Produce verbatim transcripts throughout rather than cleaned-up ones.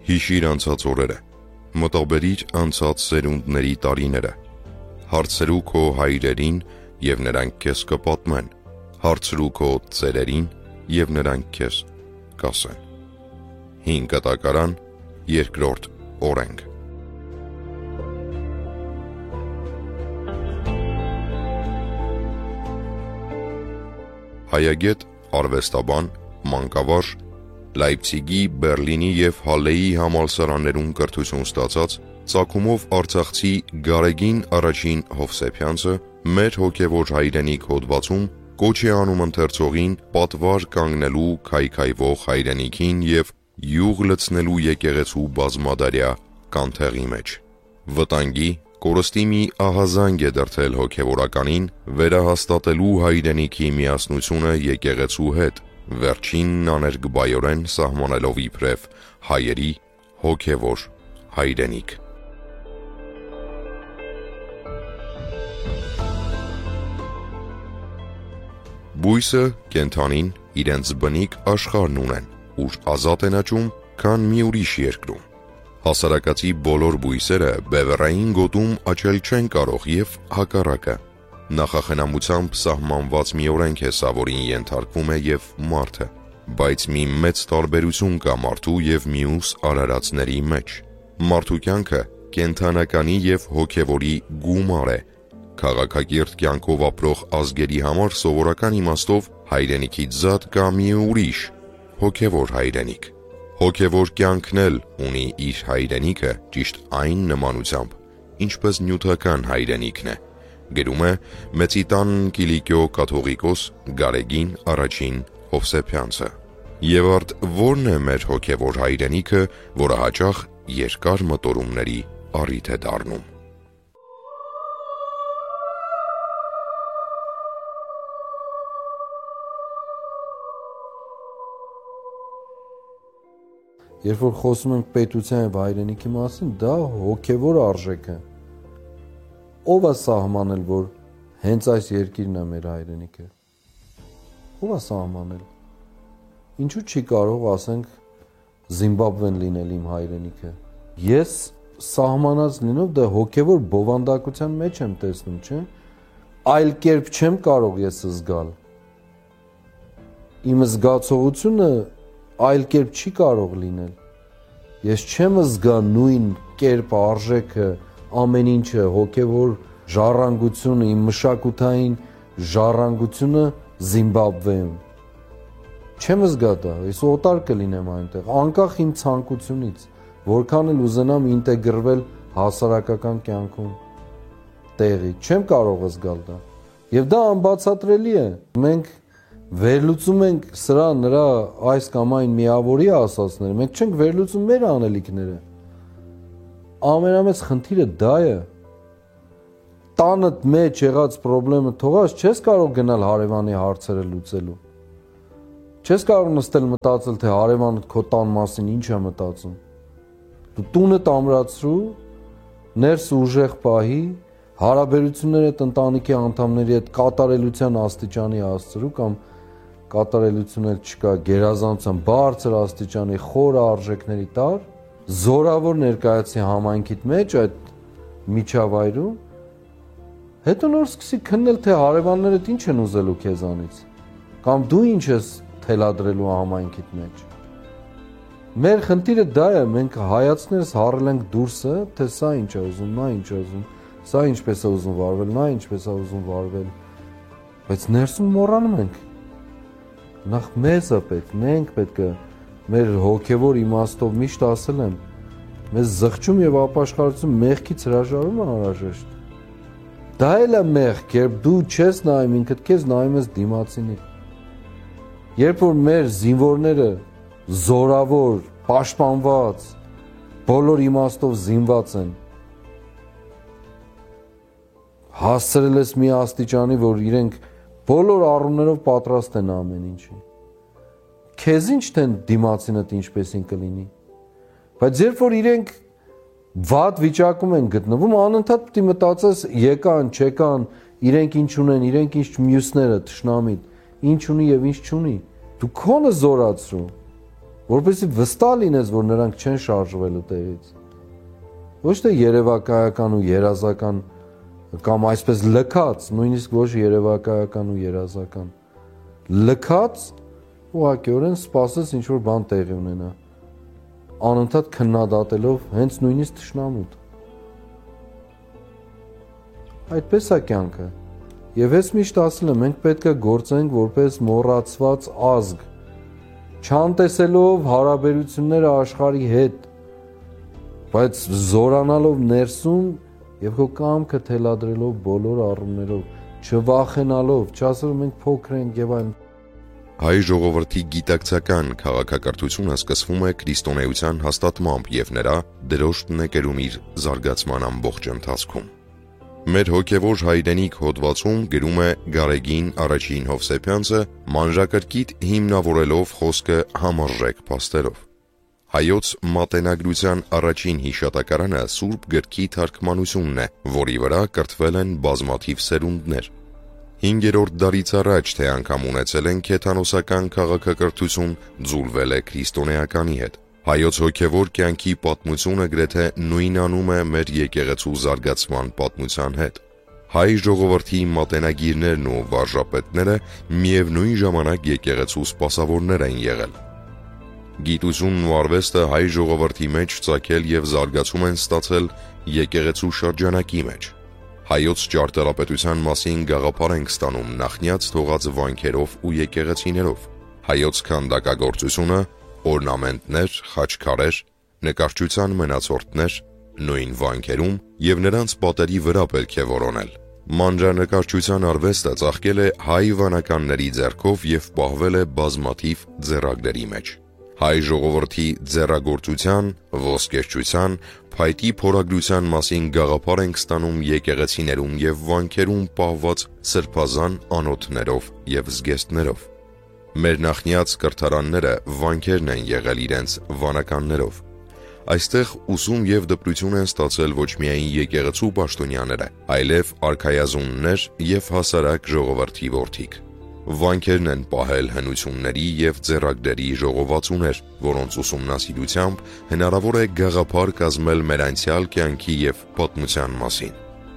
Հիշիր անցած օրերը, մտաբերիր անցած սերունդների տարիները, հարցրու քո հայրերին և նրանք քեզ կպատմեն, հարցրու քո ծերերին և նրանք քեզ կասեն։ Հին կտակարան, երկրորդ օրենք։ Հայագետ, արվեստաբան, մանկավարժ, Լայպցիգի, Բեռլինի և Հալեի համալսարաններում կրթություն ստացած, ծագումով արցախցի Գարեգին առաջին Հովսեփյանցը մեր հոգևոր հայրենիք հոդվածում կոչ է անում ընթերցողին պատվար կանգնելու քայքայվող հայրենիքին և յուղ լցնելու եկեղեցու բազմադարյա կանթեղի մեջ։ Վտանգի, կորստի մի ահազանգ է դրդել հոգևորականին վերահաստատելու հայրենիքի միասնությունը եկեղեցու հետ, վերջինն աներկբայորեն սահմանելով իբրև հայերի հոգևոր հայրենիք։ Բույսը, կենդանին իրենց բնիկ աշխարհն ունեն, ուր ազատ են աճում, քան մի ուրիշ երկրում։ Հասարակածի բոլոր բույսերը բևեռային գոտում աճել չեն կարող և հակառակը։ Նախախնամությամբ սահմանված մի օրենք է սա, որին ենթարկվում է և մարդը, բայց մի մեծ տարբերություն կա մարդու և մյուս արարածների մեջ։ Մարդու կյանքը կենդանականի և հոգևորի գումար է։ Քաղաքակիրթ կյանքով ապրող ազգերի համար սովորական իմաստով հայրենիքից զատ կա մի ուրիշ, հոգևոր հայրենիք։ Հոգևոր կյանքն էլ ունի իր հայրենիքը ճիշտ այն նմանությամբ, ինչպես նյութական հայրենիքն է, գրում է Մեծիտան Կիլիկիո կաթողիկոս Գարեգին առաջին Հովսեփյանցը։ Եվ արդ ո՞րն է մեր հոգևոր հայրենիքը, որը հաճախ երկար մտորումների առիթ է դառնում։ Երբ որ խոսում ենք պետության և հայրենիքի մասին, դա հոգևոր արժեք է։ Ո՞վ է սահմանել, որ հենց այս երկիրն է մեր հայրենիքը։ Ո՞վ է սահմանել։ Ինչու չի կարող, ասենք, Զիմբաբվեն լինել իմ հայրենիքը։ Ես սահմանած լինով դա հոգևոր բովանդակության մեջ եմ տեսնում, չէ՞։ Այլ կերպ չեմ կարող ես զգալ։ Իմ զգացողությունը այլ կերպ չի կարող լինել։ Ես չեմ զգա նույն կերպ արժեքը, ամեն ինչը, հոգևոր ժառանգությունը, իմ մշակութային ժառանգությունը Զիմբաբվեում։ Չեմ զգա դա, ես օտար կլինեմ այնտեղ, անկախ իմ ցանկությունից, որքան էլ ուզենամ ինտեգրվել հասարակական կյանքում տեղի, չեմ կարող զգալ դա։ Եվ դա անբացատրելի է։ Մենք վերլուծում ենք սրա նրա այս կամ այն միավորի ասածները, մենք չենք վերլուծում մեր անելիքները։ Ամենամեծ խնդիրը դա է։ Տանդ մեջ եղած պրոբլեմը թողած չես կարող գնալ հարևանի հարցերը լուծելու։ Չես կարող նստել մտածել, թե հարևանը քո տան մասին ինչ է մտածում։ Դու տունդ ամրացրու, ներս ուժեղ պահի, հարաբերությունները ընտանիքի անդամների հետ կատարելության աստիճանի հասցրու կամ կատարելություն էլ չկա, գերազանցության բարձր աստիճանի խորը արժեքների տար, զորավոր ներկայացի համայնքիդ մեջ այդ միջավայրում, հետո նոր սկսի քննել, թե հարևաններդ ինչ են ուզելու քեզանից, կամ դու ինչ ես թելադրելու համայնքիդ մեջ։ Մեր խնդիրը դա է, մենք հայացքներս հառել ենք դուրսը, թե սա ինչ է ուզում, նա ինչ է ուզում, սա ինչպես է ուզում վարվել, նա ինչպես է ուզում վարվել, բայց ներսում մոռանում ենք։ Նախ մեզ է պետք, մենք պետք է մեր հոգևոր իմաստով միշտ ասել եմ, մեզ զղջում և ապաշխարություն մեղքից հրաժարում է անհրաժեշտ։ Դա էլ է մեղք, երբ դու չես նայում ինքդ քեզ, նայում ես դիմացինին։ Երբ որ մեր զինվորները զորավոր, պաշտպանված, բոլոր իմաստով զինված են, հասցրել ես մի աստիճանի, որ իրենք բոլոր առումներով պատրաստ են ամեն ինչի։ Քեզ ինչ թե դիմացինդ ինչպեսին կլինի։ Բայց երբ որ իրենք վատ վիճակում են գտնվում, անընդհատ պետք է մտածես եկան, չեկան, իրենք ինչ ունեն, իրենք ինչ մյուսները, թշնամիտ, ինչ ունի եւ ինչ չունի։ Դու քոնը զորացրու։ որպեսզի վստահ լինես, որ նրանք չեն շարժվելու տեղից։ Ոչ թե երևակայական ու երազական կամ այսպես լքած, նույնիսկ ոչ երևակայական ու երազական։ Լքած ուղղակիորեն սպասես ինչ որ բան տեղի ունենա, անընդհատ քննադատելով հենց նույնիսկ թշնամուդ։ Այդպես է կյանքը։ Եվ ես միշտ ասել եմ, մենք պետք է գործենք որպես մոռացված ազգ, չանտեսելով հարաբերությունները աշխարհի հետ, բայց զորանալով ներսում եւ քո կամքը թելադրելով բոլոր առումներով, չվախենալով, չասելով մենք փոքր ենք եւ այն։ Հայ ժողովրդի գիտակցական քաղաքակրթությունը սկսվում է քրիստոնեության հաստատմամբ եւ նրա դրոշտն է կերում իր զարգացման ամբողջ ընթացքում։ Մեր հոգևոր հայրենիք հոդվածում գրում է Գարեգին առաջին Հովսեփյանցը, մանրակրկիտ հիմնավորելով խոսքը համարժեք փաստերով։ Հայոց մատենագրության առաջին հիշատակարանը Սուրբ գրքի թարգմանությունն է, որի վրա կրթվել են բազմաթիվ սերունդներ։ Հինգերորդ դարից առաջ թե անգամ ունեցել են քեթանոսական քաղաքակրթություն, ձուլվել է քրիստոնեականի հետ։ Հայոց հոգևոր կյանքի պատմությունը գրեթե նույնանում է մեր եկեղեցու զարգացման պատմության հետ։ Հայ ժողովրդի մատենագիրներն ու վարժապետները միևնույն ժամանակ եկեղեցու սպասավորներ են եղել։ Գիտությունն ու արվեստը հայ ժողովրդի մեջ ծագել եւ զարգացում են ստացել եկեղեցու շրջանակի մեջ։ Հայոց ճարտարապետության մասին գաղափար ենք ստանում նախնյաց թողած վանքերով ու եկեղեցիներով։ Հայոց քանդակագործությունը, օրնամենտներ, խաչքարեր, նկարչության մնացորդներ, նույն վանքերում եւ նրանց պատերի վրա պետք է որոնել։ Մանրանկարչության արվեստը ծաղկել է հայ վանականների ձեռքով եւ պահվել է բազմաթիվ ձեռագրերի մեջ։ Հայ ժողովրդի ձեռագործության, ոսկերչության, փայտի փորագրության մասին գաղափար ենք ստանում եկեղեցիներում եւ վանքերում պահված սրբազան անոթներով եւ զգեստներով։ Մեր նախնյաց կրթարանները վանքերն են եղել իրենց վանականներով։ Այստեղ ուսում եւ դպրություն են ստացել ոչ միայն եկեղեցու պաշտոնյաները, այլև արքայազուններ եւ հասարակ ժողովրդի որդիկ։ Վանքերն են պահել հնությունների եւ ձեռագրերի ժողովածուներ, որոնց ուսումնասիրությամբ հնարավոր է գաղափար կազմել մեր անցյալ կյանքի եւ պատմության մասին։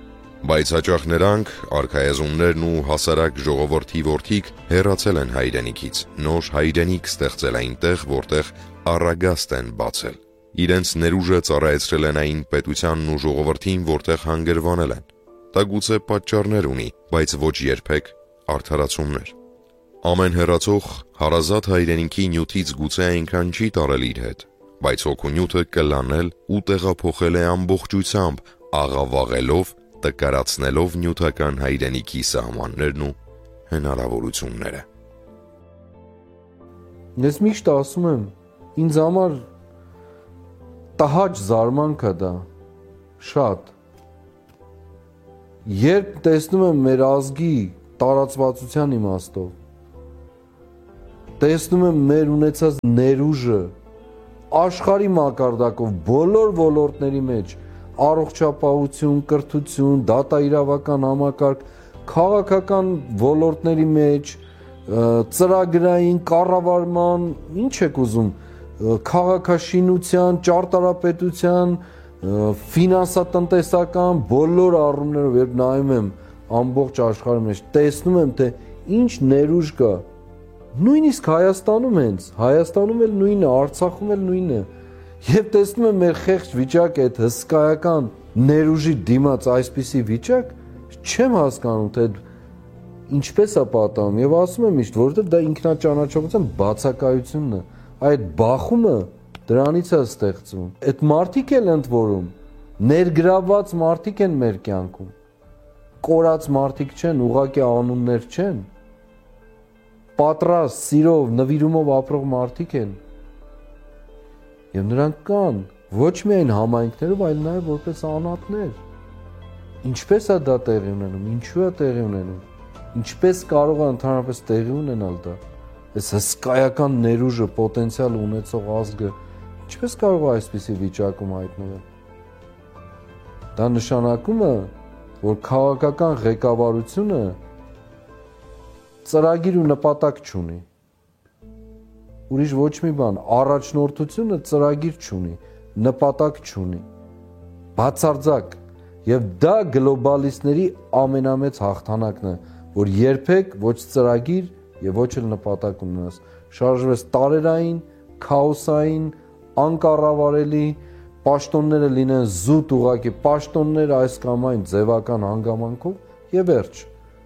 Բայց հաճախ նրանք, արքայազուններն ու հասարակ ժողովրդի որդիկ, հեռացել են հայրենիքից, նոր հայրենիք ստեղծել այնտեղ, որտեղ առագաստ են բացել։ Իրենց ներուժը ծառայեցրել են այն պետությանն ու ժողովրդին, որտեղ հանգրվանել են։ Դա գուցե պատճառներ ունի, բայց ոչ երբեք արդարացումներ։ Ամեն հեռացող հարազատ հայրենիքի նյութից գուցե այնքան չի տարել իր հետ, բայց հոգու նյութը կլանել ու տեղափոխել է ամբողջությամբ, աղավաղելով, տկարացնելով նյութական հայրենիքի սահմաններն ու հնարավորությունները։ Ես միշտ ասում եմ, ինձ համար տհաճ զարմանք է դա, շատ։ Երբ տեսնում եմ մեր ազգի տարածվածության իմաստով, տեսնում եմ մեր ունեցած ներուժը աշխարհի մակարդակով բոլոր ոլորտների մեջ, առողջապահություն, կրթություն, դատաիրավական համակարգ, քաղաքական ոլորտների մեջ, ծրագրային կառավարման, ինչ եք ուզում, քաղաքաշինության, ճարտարապետության, ֆինանսատնտեսական բոլոր առումներով երբ նայում եմ ամբողջ աշխարհի մեջ, տեսնում եմ, թե ինչ ներուժ կա։ Նույնիսկ Հայաստանում հենց, Հայաստանում էլ նույնը, Արցախում էլ նույնը։ Եվ տեսնում եմ մեր խեղճ վիճակը, այդ հսկայական ներուժի դիմաց այսպիսի վիճակ, չեմ հասկանում, թե ինչպես է պատահում, եւ ասում եմ միշտ, որովհետեւ դա ինքնաճանաչողության բացակայությունն է, այդ բախումը դրանից է ստեղծվում։ Այդ մարդիկ էլ ընդ որում ներգրավված մարդիկ են մեր կյանքում, կորած մարդիկ չեն, ուղղակի անուններ չեն, պատրաստ, սիրով, նվիրումով ապրող մարդիկ են։ Եվ նրանք կան ոչ միայն համայնքներով, այլ նաև որպես անհատներ։ Ինչպես է դա տեղի ունենում, ինչու է տեղի ունենում, ինչպես կարող է ընդհանրապես տեղի ունենալ դա։ Այս հսկայական ներուժը, պոտենցիալ ունեցող ազգը ինչպես կարող է այսպիսի վիճակում հայտնվել։ Դա նշանակում է, որ քաղաքական ղեկավարությունը ծրագիր ու նպատակ չունի։ ուրիշ ոչ մի բան, առաջնորդությունը ծրագիր չունի, նպատակ չունի, բացարձակ, եւ դա գլոբալիստների ամենամեծ հաղթանակն է, որ երբեք ոչ ծրագիր եւ ոչ էլ նպատակ ունենաս, շարժվես տարերային, քաոսային, անկառավարելի, պաշտոնները լինեն զուտ ուղակի պաշտոններ այս կամ այն ձևական հանգամանքով եւ վերջ։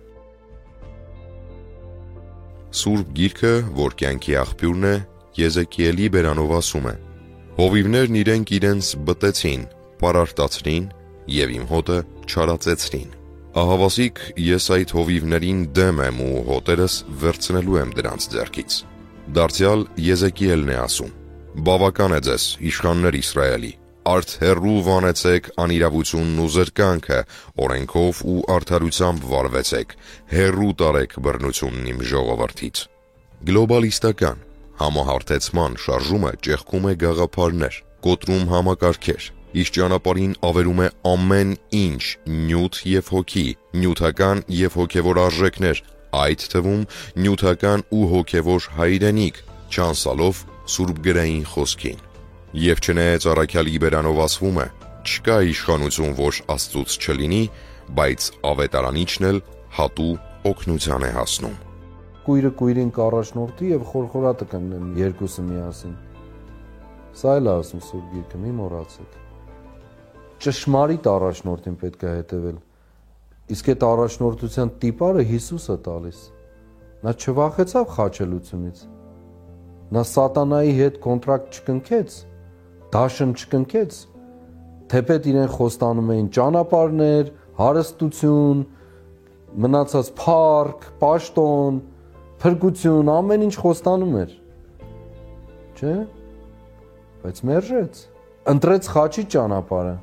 Սուրբ Գիրքը, որ կյանքի աղբյուրն է, Եզեկիելի բերանով ասում է. Հովիվներն իրենք իրենց բտեցին, պարարտացրին եւ իմ հոտը չարացեցրին։ Ահավասիկ ես այդ հովիվներին դեմ եմ ու հոտերս վերցնելու եմ դրանց ձեռքից։ Դարձյալ Եզեկիելն է ասում. Բավական է ձեզ, իշխաններ Իսրայելի, արդ հեռու վանեցեք անիրավությունն ու զրկանքը, օրենքով ու արդարությամբ վարվեցեք, հեռու տարեք բռնությունն իմ ժողովրդից։ Գլոբալիստական համահարթեցման շարժումը ճեղքում է գաղափարներ, կոտրում համակարգեր, իր ճանապարհին ավերում է ամեն ինչ նյութ եւ հոգի, նյութական եւ հոգեվոր արժեքներ, այդ թվում նյութական ու հոգեվոր հայրենիք, չանցալով Սուրբ գրային խոսքին։ Եվ չնայած առաքյալի բերանով ասվում է, չկա իշխանություն, որ Աստծուց չլինի, բայց ավետարանիչն էլ հատու օգնության է հասնում։ Կույրը կույրին կառաջնորդի եւ խորխորատը կընկնեն երկուսը միասին։ Սա էլ ասում Սուրբ Գիրքը, մի մոռացեք։ Ճշմարիտ առաջնորդին պետք է հետևել։ Իսկ այդ առաջնորդության տիպարը Հիսուսը տալիս։ Նա չվախեցավ խաչելությունից։ Նա սատանայի հետ կոնտրակտ չկնքեց, դաշն չկնքեց, թեպետ իրեն խոստանում էին ճանապարհներ, հարստություն, մնացած փառք, պաշտոն, փրկություն, ամեն ինչ խոստանում էր։ Չէ՞։ Բայց մերժեց, ընտրեց խաչի ճանապարհը։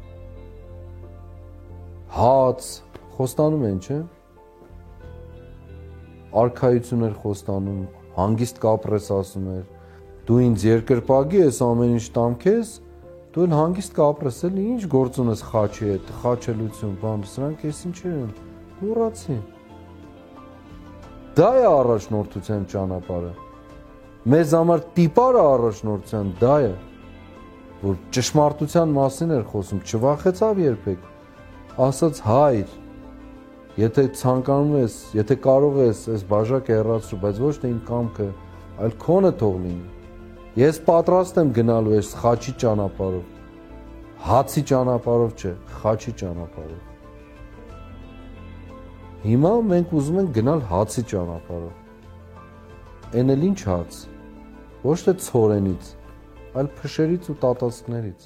Հաց խոստանում են, չէ՞։ Արքայություն էր խոստանում, հանգիստ կապրես ասում էր, դու ինձ երկրպագի ես, ամեն ինչ տամ քեզ, դու էլ հանգիստ կապրես, էլի ինչ գործ ունես խաչի հետ, խաչելություն, բան, սրանք էս ինչեր են, մոռացի։ Դա է առաջնորդության ճանապարհը։ Մեզ համար տիպարը առաջնորդության դա է, որ ճշմարտության մասին էր խոսում, չվախեցավ երբեք, ասաց հայր, եթե ցանկանում ես, եթե կարող ես, այս բաժակը հեռացրու, բայց ոչ թե իմ կամքը, այլ քոնը թող լինի։ Ես պատրաստ եմ գնալու այս խաչի ճանապարհով, հացի ճանապարհով չէ, խաչի ճանապարհով։ Հիմա մենք ուզում ենք գնալ հացի ճանապարհով։ Էն էլ ինչ հաց, ոչ թե ցորենից, այլ փշերից ու տատասկներից։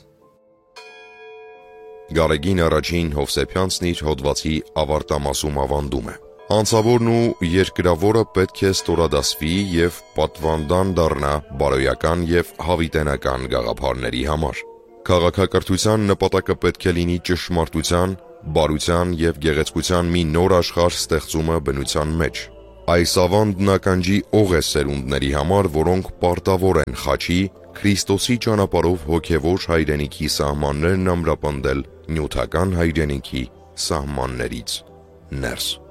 Գարեգին առաջին Հովսեփյանցն իր հոդվածի ավարտամասում ավանդում է. Անձավորն ու երկրավորը պետք է ստորադասվի եւ պատվանդան դառնա բարոյական եւ հավիտենական գաղափարների համար։ Քաղաքակրթության նպատակը պետք է լինի ճշմարտության, բարության եւ գեղեցկության մի նոր աշխարհ ստեղծումը բնության մեջ։ Այս ավանդն ականջի օղ է սերունդների համար, որոնք պարտավոր են խաչի, Քրիստոսի ճանապարհով հոգևոր հայրենիքի սահմաններն ամրապնդել նյութական հայրենիքի սահմաններից ներս։